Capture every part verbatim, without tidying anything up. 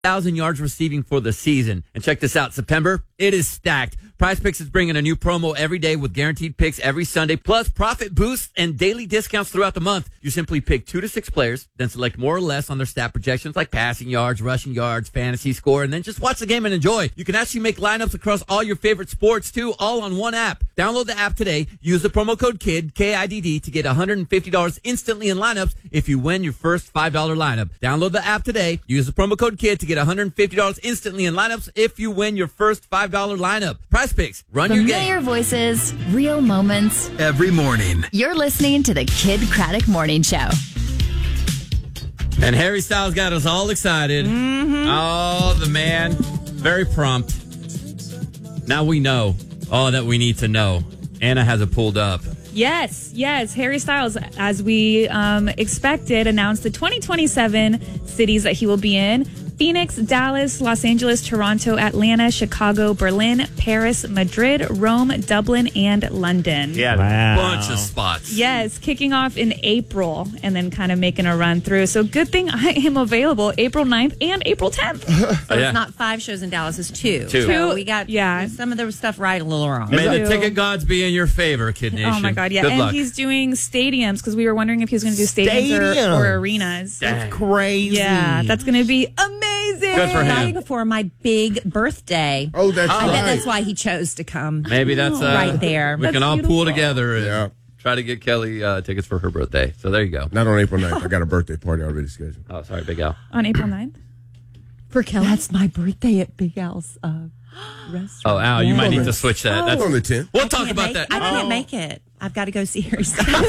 thousand yards receiving for the season. And check this out. September, it is stacked. Prize Picks is bringing a new promo every day with guaranteed picks every Sunday, plus profit boosts and daily discounts throughout the month. You simply pick two to six players, then select more or less on their stat projections like passing yards, rushing yards, fantasy score, and then just watch the game and enjoy. You can actually make lineups across all your favorite sports, too, all on one app. Download the app today. Use the promo code KID, K I D D, to get one hundred fifty dollars instantly in lineups if you win your first five dollar lineup. Download the app today. Use the promo code KID to get one hundred fifty dollars instantly in lineups if you win your first five dollar lineup. Prize Picks. Run your game. Familiar voices, real moments. Every morning. You're listening to the Kid Craddock Morning Show. And Harry Styles got us all excited. Mm-hmm. Oh, the man. Very prompt. Now we know all that we need to know. Anna has it pulled up. Yes, yes. Harry Styles, as we um, expected, announced the twenty twenty-seven cities that he will be in. Phoenix, Dallas, Los Angeles, Toronto, Atlanta, Chicago, Berlin, Paris, Madrid, Rome, Dublin, and London. Yeah, wow. Bunch of spots. Yes, kicking off in April and then kind of making a run through. So good thing I am available April ninth and April tenth. So Oh, yeah. it's not five shows in Dallas, it's two. Two. So we got Yeah. some of the stuff right, a little wrong. May the Two. ticket gods be in your favor, Kid Nation. Oh, my God, yeah. Good and luck. he's doing stadiums because we were wondering if he was going to do stadiums Stadiums. or, or arenas. That's crazy. Yeah, that's going to be amazing. Good for him. Night for my big birthday. Oh, that's I bet right. that's why he chose to come. Maybe that's uh, Right there. We That's can all beautiful. pool together and Yeah. try to get Kelly uh, tickets for her birthday. So there you go. Not on April ninth. I got a birthday party already scheduled. Oh, sorry, Big Al. On April ninth? For Kelly. That's my birthday at Big Al's uh, restaurant. Oh, Al, you might need to Yes. switch that. Oh. That's, On the tenth. we'll I talk can't about make- that. I can't Oh. make it. I've got to go see Harry Styles.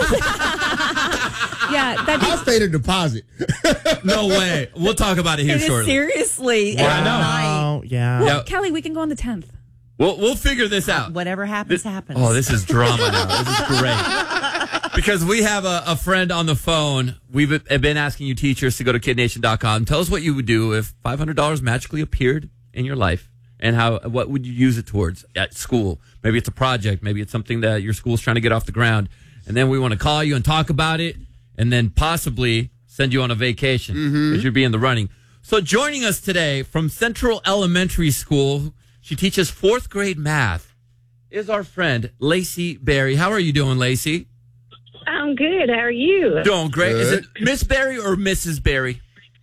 Yeah, that I'll pay the deposit. No way. We'll talk about it here It is shortly. seriously. Yeah, I at know. night. Oh, yeah. Well, Yeah. Kelly, we can go on the tenth. We'll, we'll figure this out. Whatever happens, happens. Oh, this is drama now. This is great. Because we have a, a friend on the phone. We've been asking you teachers to go to kid nation dot com. Tell us what you would do if five hundred dollars magically appeared in your life, and how what would you use it towards at school? Maybe it's a project. Maybe it's something that your school's trying to get off the ground. And then we want to call you and talk about it, and then possibly send you on a vacation because you'd be in the running. So joining us today from Central Elementary School, she teaches fourth grade math, is our friend Lacey Berry. How are you doing, Lacey? I'm good. How are you? Doing great. Is it Good. Miss Berry or Missus Berry?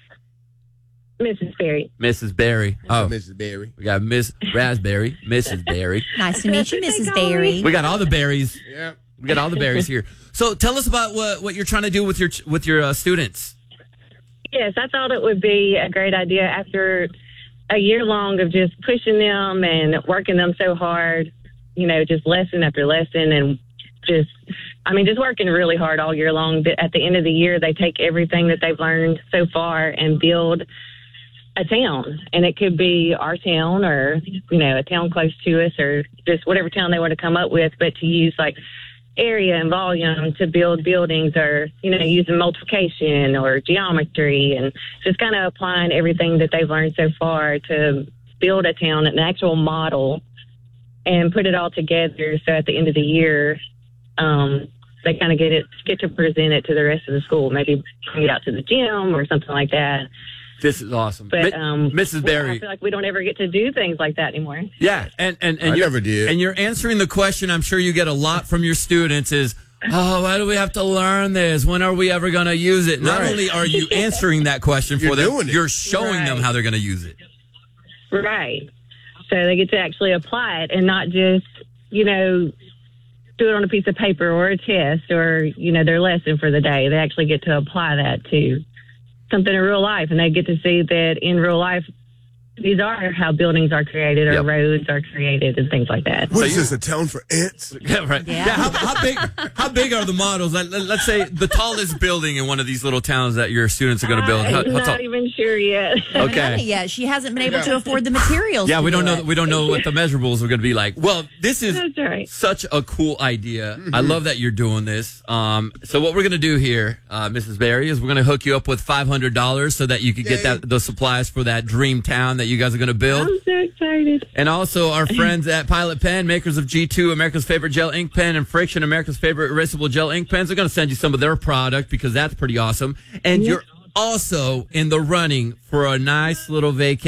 Missus Berry. Missus Berry. Oh, Missus Berry. we got Miss Raspberry, Missus Berry. Nice to meet you, That's what Missus they call Berry. me. We got all the berries. Yeah. We got all the berries here. So tell us about what, what you're trying to do with your with your uh, students. Yes, I thought it would be a great idea after a year long of just pushing them and working them so hard, you know, just lesson after lesson and just, I mean, just working really hard all year long. But at the end of the year, they take everything that they've learned so far and build a town. And it could be our town or, you know, a town close to us or just whatever town they want to come up with, but to use like area and volume to build buildings or, you know, using multiplication or geometry and just kind of applying everything that they've learned so far to build a town, an actual model, and put it all together. So at the end of the year, um, they kind of get it, get to present it to the rest of the school, maybe bring it out to the gym or something like that. This is awesome. But Mi- um, Missus I Berry. feel like we don't ever get to do things like that anymore. Yeah, and and, and I you're, never did. And you're answering the question I'm sure you get a lot from your students is, oh, why do we have to learn this? When are we ever going to use it? Not Right. only are you answering that question You're for them, doing it. you're showing them Right. how they're going to use it. Right. So they get to actually apply it and not just, you know, do it on a piece of paper or a test or, you know, their lesson for the day. They actually get to apply that to something in real life, and they get to see that in real life, these are how buildings are created or Yep. roads are created and things like that. What is this, a town for ants? Yeah, right. Yeah. Yeah. how, how big? How big are the models? Like, let- let's say the tallest building in one of these little towns that your students are going to build. How, I'm how not tall? even sure yet. Okay. Yeah, she hasn't been able to afford the materials. Yeah, to we don't do know. it. We don't know what the measurables are going to be like. Well, this is That's right. such a cool idea. I love that you're doing this. Um, so what we're going to do here, uh, Missus Berry, is we're going to hook you up with five hundred dollars so that you can get Yay. that the supplies for that dream town that you guys are going to build. I'm so excited. And also our friends at Pilot Pen, makers of G two, America's favorite gel ink pen, and Friction, America's favorite erasable gel ink pens, are going to send you some of their product because that's pretty awesome. And you're also in the running for a nice little vacation.